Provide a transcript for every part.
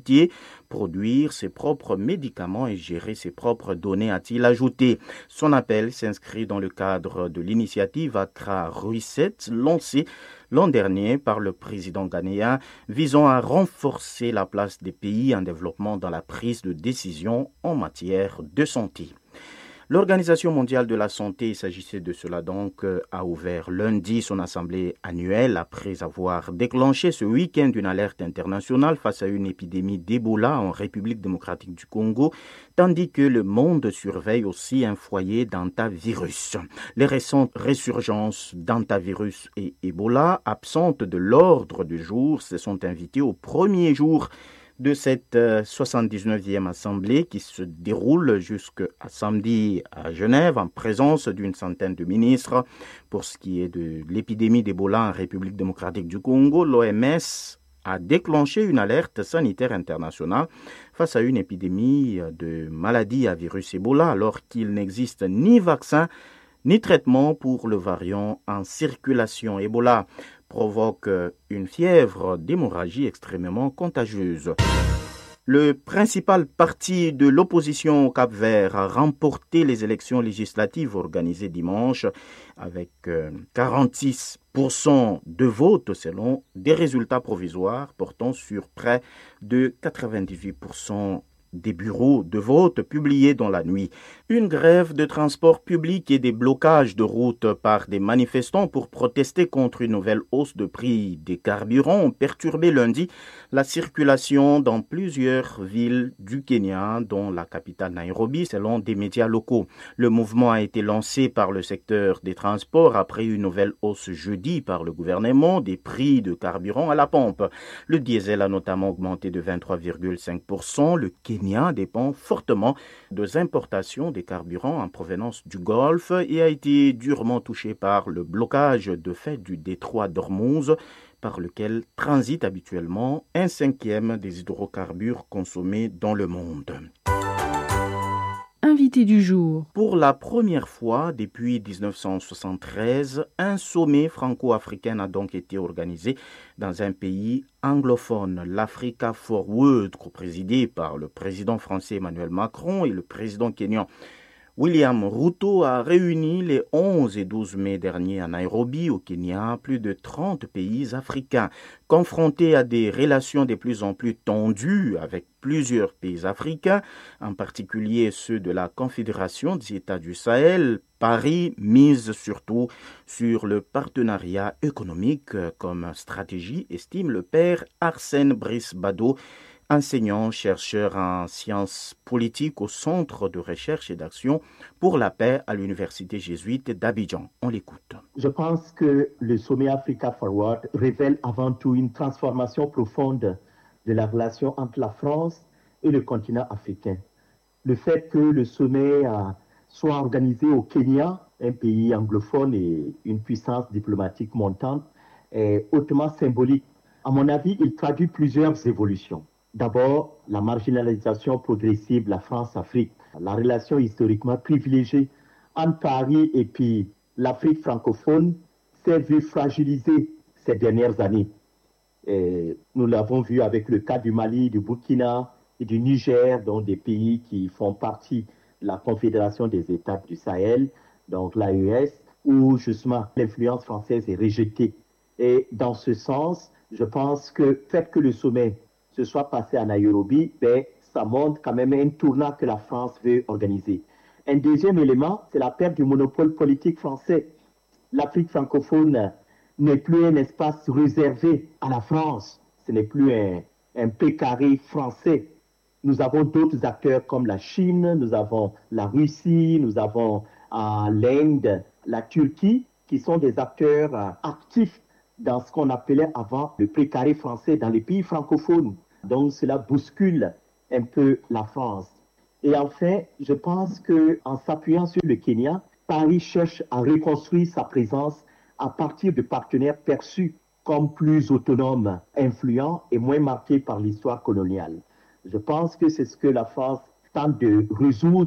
métier, produire ses propres médicaments et gérer ses propres données, a-t-il ajouté. Son appel s'inscrit dans le cadre de l'initiative Accra Reset, lancée l'an dernier par le président ghanéen, visant à renforcer la place des pays en développement dans la prise de décision en matière de santé. L'Organisation mondiale de la santé, il s'agissait de cela donc, a ouvert lundi son assemblée annuelle après avoir déclenché ce week-end une alerte internationale face à une épidémie d'Ebola en République démocratique du Congo, tandis que le monde surveille aussi un foyer d'hantavirus. Les récentes résurgences d'hantavirus et Ebola, absentes de l'ordre du jour, se sont invitées au premier jour de cette 79e assemblée qui se déroule jusqu'à samedi à Genève en présence d'une centaine de ministres. Pour ce qui est de l'épidémie d'Ebola en République démocratique du Congo, l'OMS a déclenché une alerte sanitaire internationale face à une épidémie de maladie à virus Ebola alors qu'il n'existe ni vaccin ni traitement pour le variant en circulation. Ebola provoque une fièvre d'hémorragie extrêmement contagieuse. Le principal parti de l'opposition au Cap-Vert a remporté les élections législatives organisées dimanche avec 46% de votes selon des résultats provisoires portant sur près de 98% des bureaux de vote publiés dans la nuit. Une grève de transport public et des blocages de routes par des manifestants pour protester contre une nouvelle hausse de prix des carburants ont perturbé lundi la circulation dans plusieurs villes du Kenya, dont la capitale Nairobi, selon des médias locaux. Le mouvement a été lancé par le secteur des transports après une nouvelle hausse jeudi par le gouvernement des prix de carburant à la pompe. Le diesel a notamment augmenté de 23,5%. Le Kenya dépend fortement des importations des carburants en provenance du Golfe et a été durement touché par le blocage de fait du détroit d'Ormuz, par lequel transite habituellement 1/5 des hydrocarbures consommés dans le monde. Invité du jour. Pour la première fois depuis 1973, un sommet franco-africain a donc été organisé dans un pays anglophone, l'Africa Forward, co-présidé par le président français Emmanuel Macron et le président kényan William Ruto, a réuni les 11 et 12 mai dernier à Nairobi, au Kenya, plus de 30 pays africains. Confrontés à des relations de plus en plus tendues avec plusieurs pays africains, en particulier ceux de la Confédération des États du Sahel, Paris mise surtout sur le partenariat économique comme stratégie, estime le père Arsène Brice Bado, enseignant-chercheur en sciences politiques au Centre de recherche et d'action pour la paix à l'Université jésuite d'Abidjan. On l'écoute. Je pense que le sommet Africa Forward révèle avant tout une transformation profonde de la relation entre la France et le continent africain. Le fait que le sommet soit organisé au Kenya, un pays anglophone et une puissance diplomatique montante, est hautement symbolique. À mon avis, il traduit plusieurs évolutions. D'abord, la marginalisation progressive de la France-Afrique, la relation historiquement privilégiée entre Paris et puis l'Afrique francophone s'est vue fragilisée ces dernières années. Et nous l'avons vu avec le cas du Mali, du Burkina et du Niger, donc des pays qui font partie de la Confédération des États du Sahel, donc l'AES, où justement l'influence française est rejetée. Et dans ce sens, je pense que le fait que le sommet se soit passé à Nairobi, ça montre quand même un tournant que la France veut organiser. Un deuxième élément, c'est la perte du monopole politique français. L'Afrique francophone n'est plus un espace réservé à la France. Ce n'est plus un carré français. Nous avons d'autres acteurs comme la Chine, nous avons la Russie, nous avons l'Inde, la Turquie, qui sont des acteurs actifs dans ce qu'on appelait avant le précaré français dans les pays francophones. Donc cela bouscule un peu la France. Et enfin, je pense qu'en s'appuyant sur le Kenya, Paris cherche à reconstruire sa présence à partir de partenaires perçus comme plus autonomes, influents et moins marqués par l'histoire coloniale. Je pense que c'est ce que la France tente de résoudre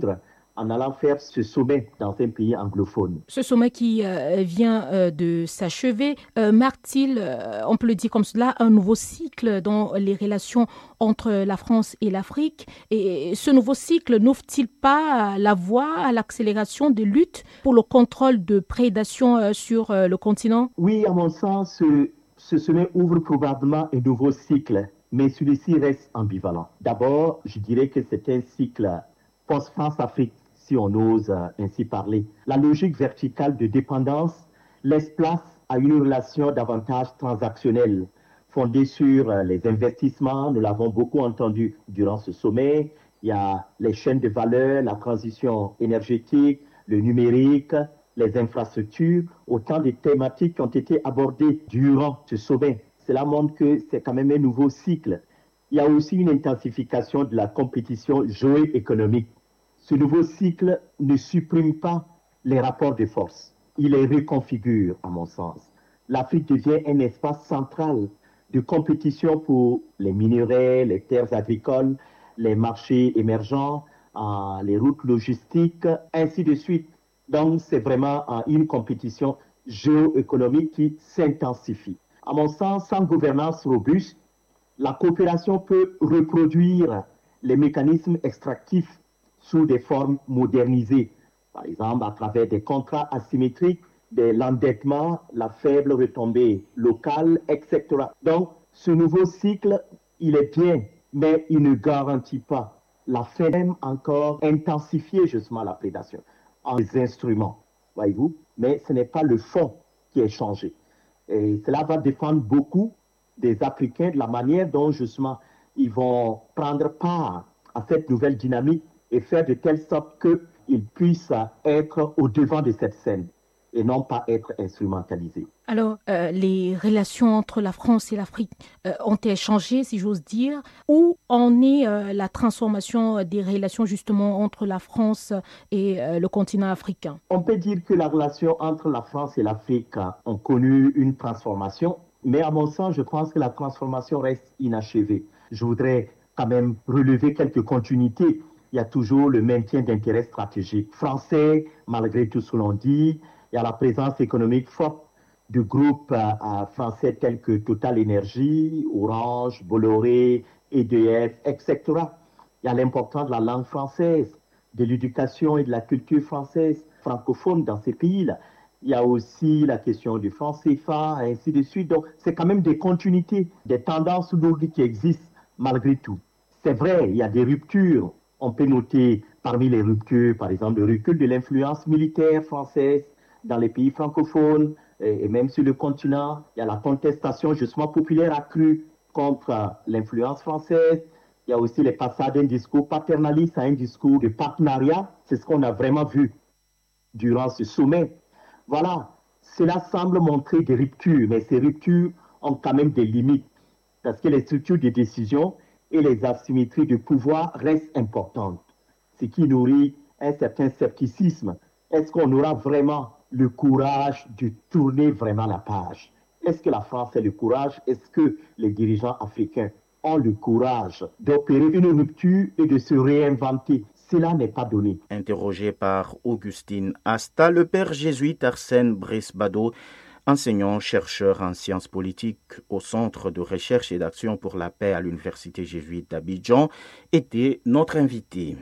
en allant faire ce sommet dans un pays anglophone. Ce sommet qui vient de s'achever marque-t-il, on peut le dire comme cela, un nouveau cycle dans les relations entre la France et l'Afrique? Et ce nouveau cycle n'ouvre-t-il pas la voie à l'accélération des luttes pour le contrôle de prédation sur le continent? Oui, à mon sens, ce sommet ouvre probablement un nouveau cycle, mais celui-ci reste ambivalent. D'abord, je dirais que c'est un cycle post-France-Afrique, si on ose ainsi parler. La logique verticale de dépendance laisse place à une relation davantage transactionnelle, fondée sur les investissements. Nous l'avons beaucoup entendu durant ce sommet. Il y a les chaînes de valeur, la transition énergétique, le numérique, les infrastructures, autant de thématiques qui ont été abordées durant ce sommet. Cela montre que c'est quand même un nouveau cycle. Il y a aussi une intensification de la compétition géoéconomique. Ce nouveau cycle ne supprime pas les rapports de force. Il les reconfigure, à mon sens. L'Afrique devient un espace central de compétition pour les minerais, les terres agricoles, les marchés émergents, les routes logistiques, ainsi de suite. Donc, c'est vraiment une compétition géoéconomique qui s'intensifie. À mon sens, sans gouvernance robuste, la coopération peut reproduire les mécanismes extractifs sous des formes modernisées, par exemple à travers des contrats asymétriques, de l'endettement, la faible retombée locale, etc. Donc, ce nouveau cycle, il est bien, mais il ne garantit pas la fin, même encore intensifier justement la prédation en les instruments, voyez-vous, mais ce n'est pas le fond qui est changé. Et cela va dépendre beaucoup des Africains, de la manière dont justement ils vont prendre part à cette nouvelle dynamique et faire de telle sorte qu'ils puissent être au devant de cette scène et non pas être instrumentalisés. Alors, les relations entre la France et l'Afrique ont-elles changé, si j'ose dire? Où en est la transformation des relations justement entre la France et le continent africain? On peut dire que la relation entre la France et l'Afrique ont connu une transformation, mais à mon sens, je pense que la transformation reste inachevée. Je voudrais quand même relever quelques continuités. Il y a toujours le maintien d'intérêts stratégiques français, malgré tout ce que l'on dit. Il y a la présence économique forte de groupes français tels que Total Énergie, Orange, Bolloré, EDF, etc. Il y a l'importance de la langue française, de l'éducation et de la culture française francophone dans ces pays-là. Il y a aussi la question du franc CFA, et ainsi de suite. Donc, c'est quand même des continuités, des tendances lourdes qui existent malgré tout. C'est vrai, il y a des ruptures. On peut noter parmi les ruptures, par exemple, le recul de l'influence militaire française dans les pays francophones et même sur le continent. Il y a la contestation justement populaire accrue contre l'influence française. Il y a aussi les passages d'un discours paternaliste à un discours de partenariat. C'est ce qu'on a vraiment vu durant ce sommet. Voilà, cela semble montrer des ruptures, mais ces ruptures ont quand même des limites parce que les structures de décision et les asymétries de pouvoir restent importantes, ce qui nourrit un certain scepticisme. Est-ce qu'on aura vraiment le courage de tourner vraiment la page? Est-ce que la France a le courage? Est-ce que les dirigeants africains ont le courage d'opérer une rupture et de se réinventer? Cela n'est pas donné. Interrogé par Augustine Asta, le père jésuite Arsène Brice-Bado, enseignant-chercheur en sciences politiques au Centre de recherche et d'action pour la paix à l'Université jésuite d'Abidjan, était notre invité.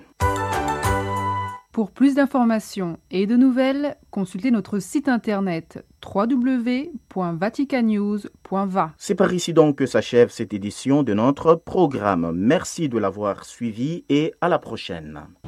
Pour plus d'informations et de nouvelles, consultez notre site internet www.vaticannews.va. C'est par ici donc que s'achève cette édition de notre programme. Merci de l'avoir suivi et à la prochaine.